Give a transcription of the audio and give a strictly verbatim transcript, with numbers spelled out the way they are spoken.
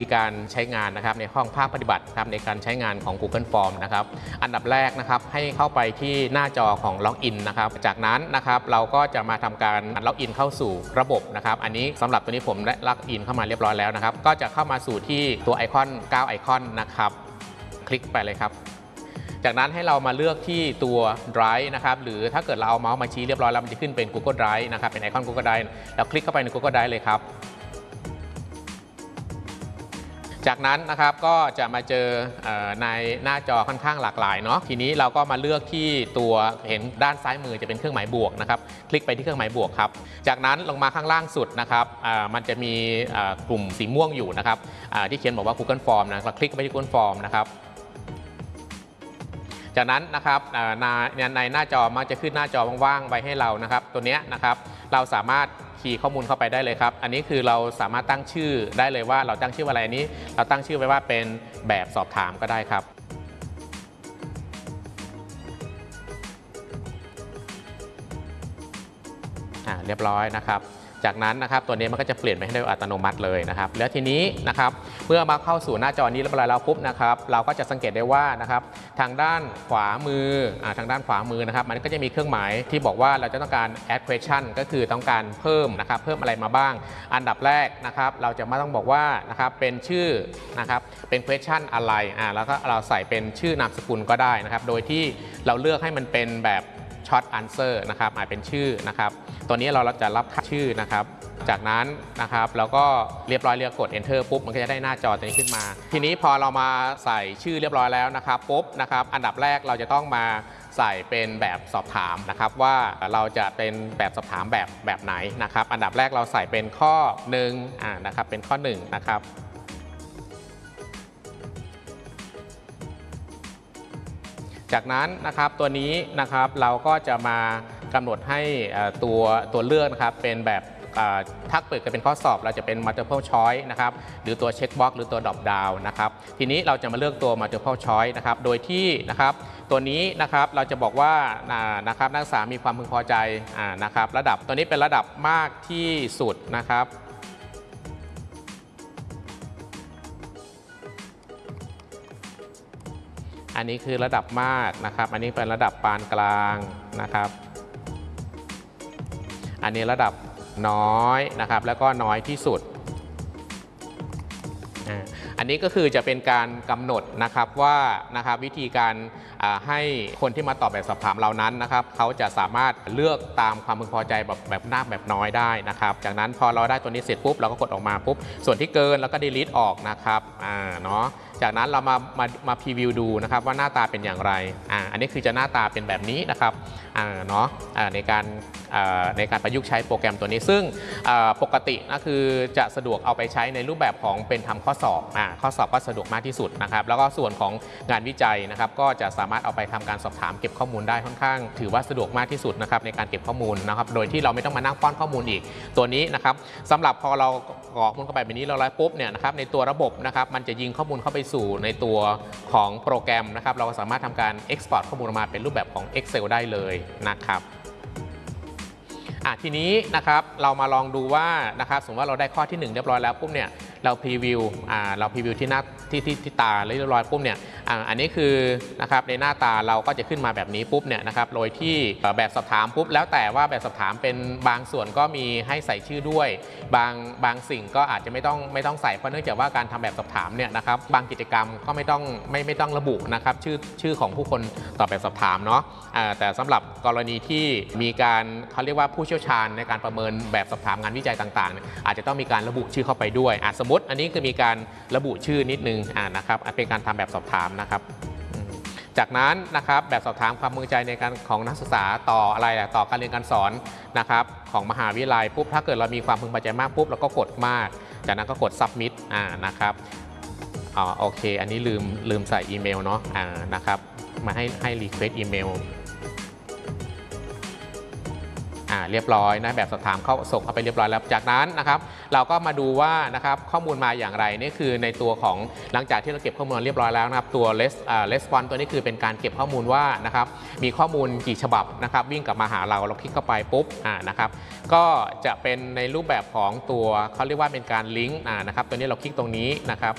การใช้งานนะครับในห้องภาคปฏิบัติครับในการใช้งานของ Google Form นะครับอันดับแรกนะครับให้เข้าไปที่หน้าจอของล็อกอินนะครับจากนั้นนะครับเราก็จะมาทำการล็อกอินเข้าสู่ระบบนะครับอันนี้สำหรับตัวนี้ผมได้ล็อกอินเข้ามาเรียบร้อยแล้วนะครับก็จะเข้ามาสู่ที่ตัวไอคอนเก้าไอคอนนะครับคลิกไปเลยครับจากนั้นให้เรามาเลือกที่ตัว Drive นะครับหรือถ้าเกิดเราเอาเมาส์มาชี้เรียบร้อยแล้วมันจะขึ้นเป็น Google Drive นะครับเป็นไอคอน Google Drive แล้วคลิกเข้าไปใน Google Drive เลยครับจากนั้นนะครับก็จะมาเจอในหน้าจอค่อนข้างหลากหลายเนาะทีนี้เราก็มาเลือกที่ตัวเห็นด้านซ้ายมือจะเป็นเครื่องหมายบวกนะครับคลิกไปที่เครื่องหมายบวกครับจากนั้นลงมาข้างล่างสุดนะครับมันจะมีกลุ่มสีม่วงอยู่นะครับที่เขียนบอกว่า Google Form นะเราคลิกไปที่ Google Form นะครับจากนั้นนะครับในหน้าจอมักจะขึ้นหน้าจอว่างๆไว้ให้เรานะครับตัวนี้นะครับเราสามารถคีย์ข้อมูลเข้าไปได้เลยครับอันนี้คือเราสามารถตั้งชื่อได้เลยว่าเราตั้งชื่ออะไรอันนี้เราตั้งชื่อไว้ว่าเป็นแบบสอบถามก็ได้ครับอ่าเรียบร้อยนะครับจากนั้นนะครับตัวนี้มันก็จะเปลี่ยนไปให้โดยอัตโนมัติเลยนะครับแล้วทีนี้นะครับเมื่อมาเข้าสู่หน้าจอนี้เรียบร้อยแล้วปุ๊บนะครับเราก็จะสังเกตได้ว่านะครับทางด้านขวามืออ่าทางด้านขวามือนะครับมันก็จะมีเครื่องหมายที่บอกว่าเราจะต้องการ add question ก็คือต้องการเพิ่มนะครับเพิ่มอะไรมาบ้างอันดับแรกนะครับเราจะมาต้องบอกว่านะครับเป็นชื่อนะครับเป็น question อะไรอ่าแล้วก็เราใส่เป็นชื่อนามสกุลก็ได้นะครับโดยที่เราเลือกให้มันเป็นแบบช็อต answer นะครับอาจเป็นชื่อนะครับตัวนี้เราจะรับชื่อนะครับจากนั้นนะครับเราก็เรียบร้อยเรียกกด enter ปุ๊บมันก็จะได้หน้าจอตัวนี้ขึ้นมาทีนี้พอเรามาใส่ชื่อเรียบร้อยแล้วนะครับปุ๊บนะครับอันดับแรกเราจะต้องมาใส่เป็นแบบสอบถามนะครับว่าเราจะเป็นแบบสอบถามแบบแบบไหนนะครับอันดับแรกเราใส่เป็นข้อหนึ่งอ่านะครับเป็นข้อหนึ่งนะครับจากนั้นนะครับตัวนี้นะครับเราก็จะมากำหนดให้ตัวตัวเลือกนะครับเป็นแบบถ้าเปิดกันเป็นข้อสอบเราจะเป็น multiple choice นะครับหรือตัว check box หรือตัว drop down นะครับทีนี้เราจะมาเลือกตัว multiple choice นะครับโดยที่นะครับตัวนี้นะครับเราจะบอกว่านะครับนักศึกษามีความพึงพอใจนะครับระดับตัวนี้เป็นระดับมากที่สุดนะครับอันนี้คือระดับมากนะครับอันนี้เป็นระดับปานกลางนะครับอันนี้ระดับน้อยนะครับแล้วก็น้อยที่สุดอันนี้ก็คือจะเป็นการกำหนดนะครับว่านะครับวิธีการให้คนที่มาตอบแบบสอบถามเรานั้นนะครับเขาจะสามารถเลือกตามความพึงพอใจแบบแบบมากแบบน้อยได้นะครับจากนั้นพอเราได้ตัวนี้เสร็จปุ๊บเราก็กดออกมาปุ๊บส่วนที่เกินแล้วก็ delete ออกนะครับอ่าเนาะจากนั้นเรามามามาพรีวิวดูนะครับว่าหน้าตาเป็นอย่างไรอ่าอันนี้คือจะหน้าตาเป็นแบบนี้นะครับอ่าเนาะอ่าในการในการประยุกต์ใช้โปรแกรมตัวนี้ซึ่งปกติก็คือจะสะดวกเอาไปใช้ในรูปแบบของเป็นทำข้อสอบอ่าข้อสอบก็สะดวกมากที่สุดนะครับแล้วก็ส่วนของงานวิจัยนะครับก็จะสามารถเอาไปทำการสอบถามเก็บข้อมูลได้ค่อนข้างถือว่าสะดวกมากที่สุดนะครับในการเก็บข้อมูลนะครับโดยที่เราไม่ต้องมานั่งป้อนข้อมูลอีกตัวนี้นะครับสำหรับพอเรากรอกข้อมูลเข้าไปแบบนี้เราไล่ปุ๊บเนี่ยนะครับในตัวระบบนะครับมันจะยิงข้อมูลเข้าไปสู่ในตัวของโปรแกรมนะครับเราก็สามารถทำการ export ข้อมูลออกมาเป็นรูปแบบของ Excel ได้เลยนะครับอ่ะทีนี้นะครับเรามาลองดูว่านะครับสมมติว่าเราได้ข้อที่หนึ่งเรียบร้อยแล้วปุ๊บเนี่ยเราพรีวิวอ่าเราพรีวิวที่หน้าที่ที่ที่ตาเรียบร้อยปุ๊บเนี่ยอ่าอันนี้คือนะครับในหน้าตาเราก็จะขึ้นมาแบบนี้ปุ๊บเนี่ยนะครับโดยที่แบบสอบถามปุ๊บแล้วแต่ว่าแบบสอบถามเป็นบางส่วนก็มีให้ใส่ชื่อด้วยบางบางสิ่งก็อาจจะไม่ต้องไม่ต้องใส่เพราะเนื่องจากว่าการทำแบบสอบถามเนี่ยนะครับบางกิจกรรมก็ไม่ต้องไม่ไม่ต้องระบุนะครับชื่อชื่อของผู้คนตอบแบบสอบถามเนาะอ่าแต่สำหรับกรณีที่มีการเขาเรียกว่าผู้เชี่ยวชาญในการประเมินแบบสอบถามงานวิจัยต่างๆอาจจะต้องมีการระบุชื่อเข้าไปด้วยอ่ะสมมติอันนี้คือมีการระบุชื่อนิดนึงอ่านะครับเป็นการทำแบบสอบถามนะครับจากนั้นนะครับแบบสอบถามความพึงพอใจในการของนักศึกษาต่ออะไรต่อการเรียนการสอนนะครับของมหาวิทยาลัยปุ๊บถ้าเกิดเรามีความพึงพอใจมากปุ๊บเราก็กดมากจากนั้นก็กด submit อ่านะครับอ๋อโอเคอันนี้ลืมลืมใส่อีเมลเนาะอ่านะครับมาให้ให้ request อีเมลอ่าเรียบร้อยนะแบบสอบถามเข้าส่งเข้าไปเรียบร้อยแล้วจากนั้นนะครับเราก็มาดูว่านะครับข้อมูลมาอย่างไรนี่คือในตัวของหลังจากที่เราเก็บข้อมูลเรียบร้อยแล้วนะครับตัว response ตัวนี้คือเป็นการเก็บข้อมูลว่านะครับมีข้อมูลกี่ฉบับนะครับวิ่งกลับมาหาเราเราคลิกเข้าไปปุ๊บอ่านะครับก็จะเป็นในรูปแบบของตัวเขาเรียกว่าเป็นการลิงก์อ่านะครับตัวนี้เราคลิกตรงนี้นะครับ